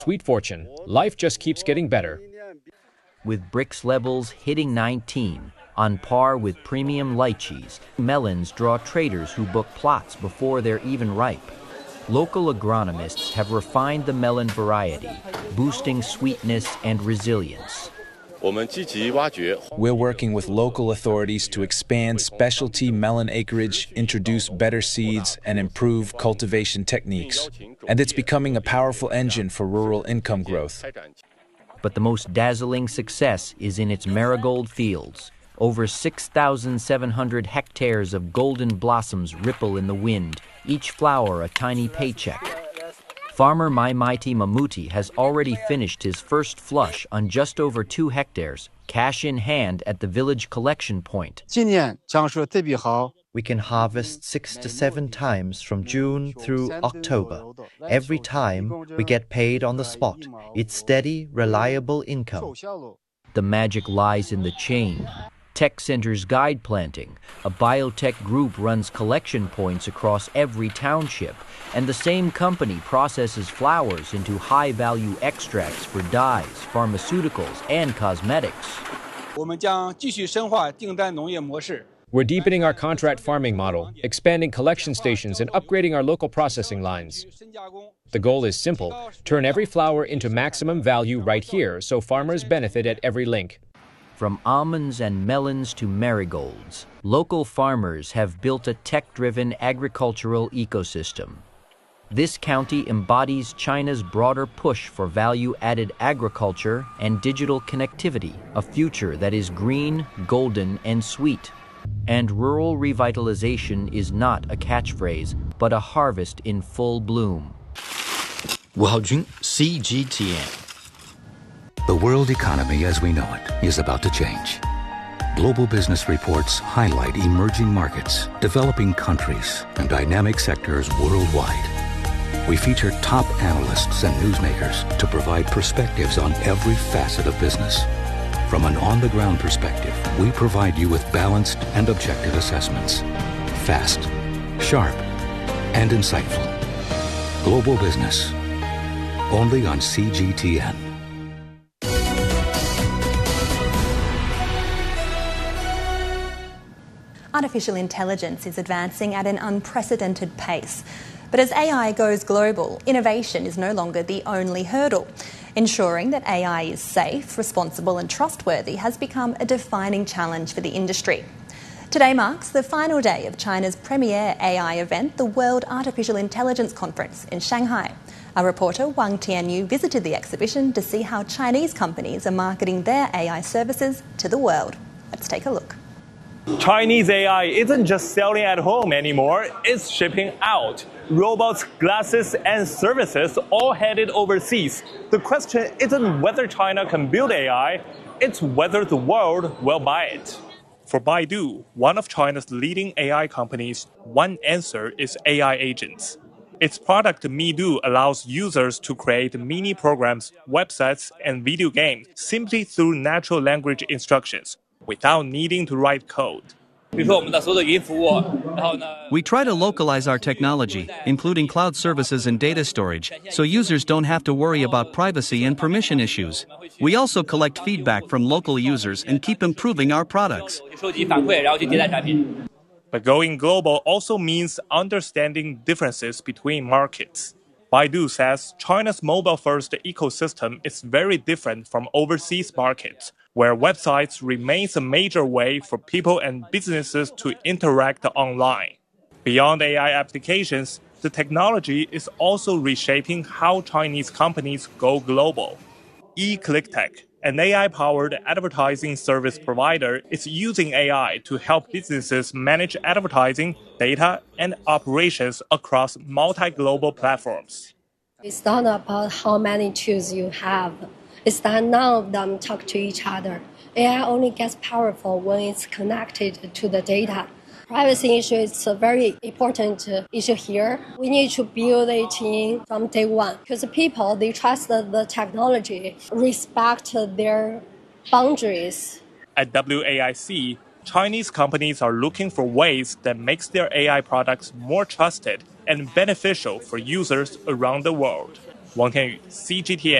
Sweet fortune, life just keeps getting better. With Brix levels hitting 19, on par with premium lychees, melons draw traders who book plots before they're even ripe. Local agronomists have refined the melon variety, boosting sweetness and resilience. We're working with local authorities to expand specialty melon acreage, introduce better seeds, and improve cultivation techniques. And it's becoming a powerful engine for rural income growth. But the most dazzling success is in its marigold fields. Over 6,700 hectares of golden blossoms ripple in the wind, each flower a tiny paycheck. Farmer Maimaiti Mamuti has already finished his first flush on just over 2 hectares, cash in hand at the village collection point. We can harvest 6 to 7 times from June through October. Every time we get paid on the spot. It's steady, reliable income. The magic lies in the chain. Tech Center's Guide Planting, a biotech group, runs collection points across every township, and the same company processes flowers into high-value extracts for dyes, pharmaceuticals, and cosmetics. We're deepening our contract farming model, expanding collection stations, and upgrading our local processing lines. The goal is simple: turn every flower into maximum value right here so farmers benefit at every link. From almonds and melons to marigolds, local farmers have built a tech-driven agricultural ecosystem. This county embodies China's broader push for value-added agriculture and digital connectivity, a future that is green, golden, and sweet. And rural revitalization is not a catchphrase, but a harvest in full bloom. Waojun CGTN. The world economy as we know it is about to change. Global business reports highlight emerging markets, developing countries, and dynamic sectors worldwide. We feature top analysts and newsmakers to provide perspectives on every facet of business. From an on-the-ground perspective, we provide you with balanced and objective assessments. Fast, sharp, and insightful. Global business. Only on CGTN. Artificial intelligence is advancing at an unprecedented pace. But as AI goes global, innovation is no longer the only hurdle. Ensuring that AI is safe, responsible and trustworthy has become a defining challenge for the industry. Today marks the final day of China's premier AI event, the World Artificial Intelligence Conference in Shanghai. Our reporter Wang Tianyu visited the exhibition to see how Chinese companies are marketing their AI services to the world. Let's take a look. Chinese AI isn't just selling at home anymore, it's shipping out. Robots, glasses, and services all headed overseas. The question isn't whether China can build AI, it's whether the world will buy it. For Baidu, one of China's leading AI companies, one answer is AI agents. Its product Midu allows users to create mini programs, websites, and video games simply through natural language instructions, without needing to write code. We try to localize our technology, including cloud services and data storage, so users don't have to worry about privacy and permission issues. We also collect feedback from local users and keep improving our products. But going global also means understanding differences between markets. Baidu says China's mobile-first ecosystem is very different from overseas markets, where websites remains a major way for people and businesses to interact online. Beyond AI applications, the technology is also reshaping how Chinese companies go global. eClickTech, an AI-powered advertising service provider, is using AI to help businesses manage advertising, data, and operations across multi-global platforms. It's not about how many tools you have. It's that none of them talk to each other. AI only gets powerful when it's connected to the data. Privacy issue is a very important issue here. We need to build it in from day one because people, they trust the technology, respect their boundaries. At WAIC, Chinese companies are looking for ways that makes their AI products more trusted and beneficial for users around the world. 王天宇 CGTN